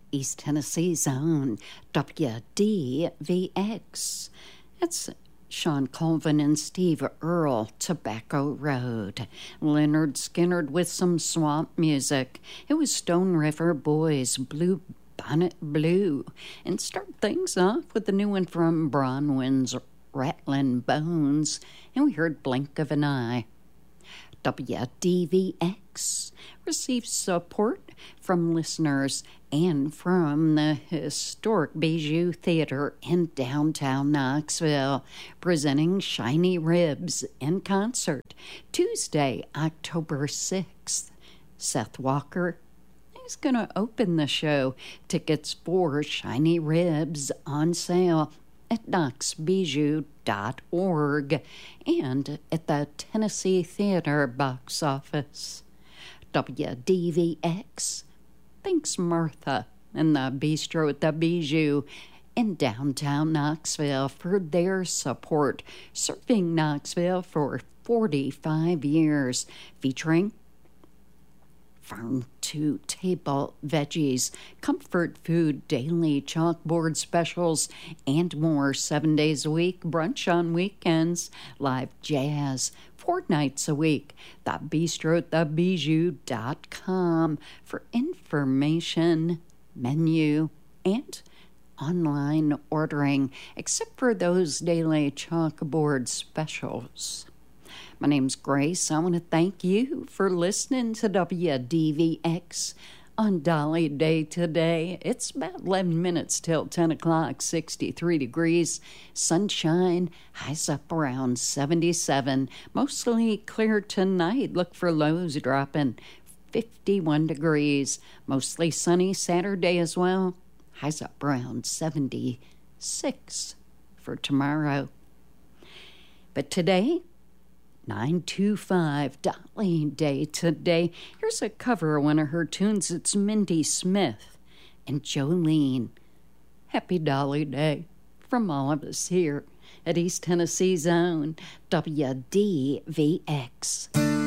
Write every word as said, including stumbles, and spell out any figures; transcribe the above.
East Tennessee's own W D V X. It's Sean Colvin and Steve Earle, Tobacco Road. Leonard Skinnerd with some swamp music. It was Stone River Boys, Blue Bonnet Blue. And start things off with the new one from Bronwyn's Rattlin' Bones. And we heard Blink of an Eye. W D V X receives support from listeners and from the historic Bijou Theater in downtown Knoxville, presenting Shiny Ribs in concert Tuesday, October sixth. Seth Walker is going to open the show. Tickets for Shiny Ribs on sale at knox bijou dot org and at the Tennessee Theater box office. W D V X thanks Martha and the Bistro at the Bijou in downtown Knoxville for their support, serving Knoxville for forty-five years, featuring farm-to-table veggies, comfort food, daily chalkboard specials, and more seven days a week, brunch on weekends, live jazz, four nights a week. The Bistro at the Bijou dot com for information, menu, and online ordering, except for those daily chalkboard specials. My name's Grace. I want to thank you for listening to W D V X on Dolly Day today. It's about eleven minutes till ten o'clock, sixty-three degrees, sunshine, highs up around seventy-seven, mostly clear tonight. Look for lows dropping fifty-one degrees, mostly sunny Saturday as well, highs up around seventy-six for tomorrow. But today, nine two five, Dolly Day today. Here's a cover of one of her tunes. It's Mindy Smith and Jolene. Happy Dolly Day from all of us here at East Tennessee's own W D V X.